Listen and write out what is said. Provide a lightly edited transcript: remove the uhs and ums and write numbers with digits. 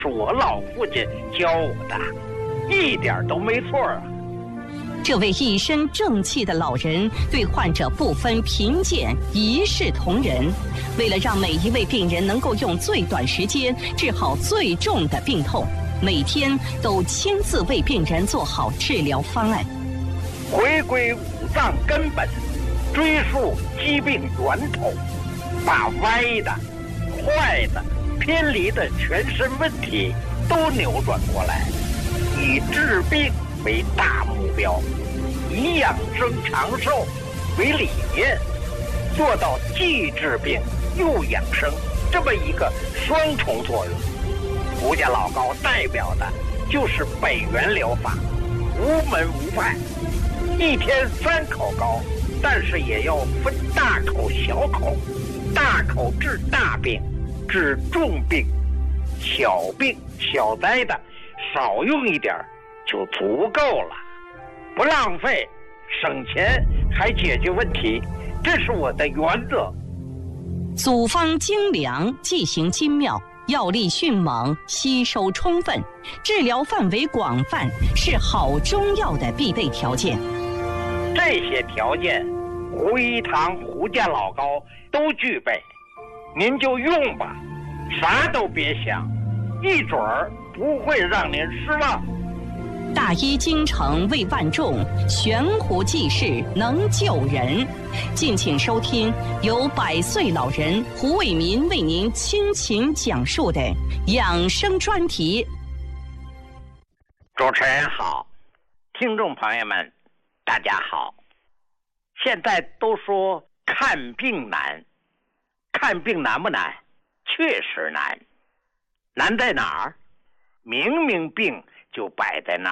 是我老父亲教我的，一点都没错啊。 这位一身正气的老人对患者不分贫贱，一视同仁。为了让每一位病人能够用最短时间治好最重的病痛，每天都亲自为病人做好治疗方案。 回归五脏根本，追溯疾病源头，把歪的、坏的、偏离的全身问题都扭转过来，以治病为大目标，以养生长寿为理念，做到既治病又养生这么一个双重作用。胡家老高代表的就是北元疗法，无门无派，一天3口高，但是也要分大口小口，大口治大病，治重病，小病小灾的少用一点就足够了，不浪费，省钱还解决问题，这是我的原则。 组方精良，剂行精妙，药力迅猛，吸收充分，治疗范围广泛，是好中药的必备条件。 这些条件，胡一堂胡家老高都具备，您就用吧，啥都别想，一准儿不会让您失望。 大医精诚为万众，悬壶济世能救人。敬请收听由100岁老人胡伟民为您倾情讲述的养生专题。 主持人好，听众朋友们大家好。现在都说看病难，看病难不难？确实难。难在哪儿？明明病就摆在那儿。